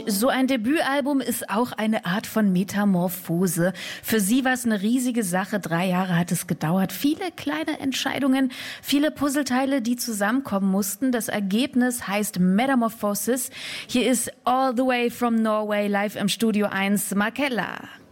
So ein Debütalbum ist auch eine Art von Metamorphose. Für sie war es eine riesige Sache. 3 Jahre hat es gedauert. Viele kleine Entscheidungen, viele Puzzleteile, die zusammenkommen mussten. Das Ergebnis heißt Metamorphosis. Hier ist All the Way from Norway live im Studio 1 Markella.